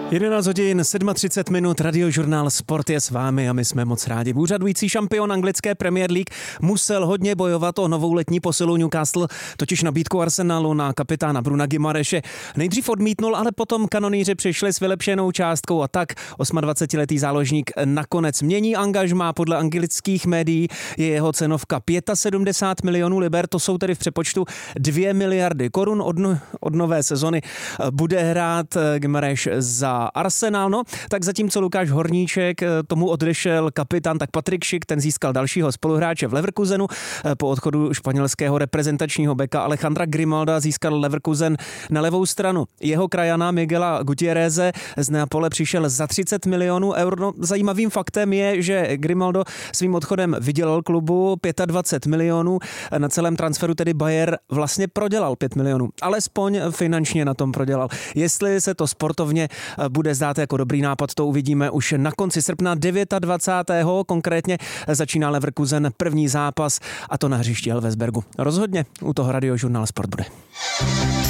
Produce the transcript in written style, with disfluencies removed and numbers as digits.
11 hodin 37 minut, Radiožurnál Sport je s vámi a my jsme moc rádi. Úřadující šampion anglické Premier League musel hodně bojovat o novou letní posilu. Newcastle totiž nabídku Arsenalu na kapitána Bruna Guimaraese nejdřív odmítnul, ale potom kanonýři přišli s vylepšenou částkou a tak 28letý záložník nakonec mění angažmá. Podle anglických médií je jeho cenovka 75 milionů liber, to jsou tedy v přepočtu 2 miliardy korun. Od nové sezony bude hrát Guimaraes za Arsenal. No, tak zatímco Lukáš Horníček, tomu odešel kapitán, tak Patrik Schick, ten získal dalšího spoluhráče v Leverkusenu. Po odchodu španělského reprezentačního beka Alejandra Grimalda získal Leverkusen na levou stranu jeho krajana Miguela Gutierreze z Neapole přišel za 30 milionů eur. No, zajímavým faktem je, že Grimaldo svým odchodem vydělal klubu 25 milionů. Na celém transferu tedy Bayer vlastně prodělal 5 milionů. Alespoň finančně na tom prodělal. Jestli se to sportovně bude zdát jako dobrý nápad, to uvidíme už na konci srpna 29. Konkrétně začíná Leverkusen první zápas a to na hřišti Elversbergu. Rozhodně u toho Radiožurnál Sport bude.